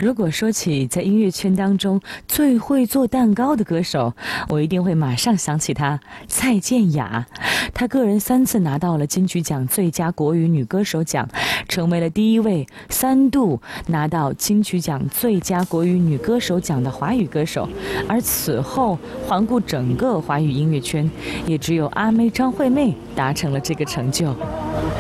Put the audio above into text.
如果说起在音乐圈当中最会做蛋糕的歌手，我一定会马上想起她，蔡健雅。她个人3次拿到了金曲奖最佳国语女歌手奖，成为了第1位3度拿到金曲奖最佳国语女歌手奖的华语歌手。而此后环顾整个华语音乐圈，也只有阿妹张惠妹达成了这个成就。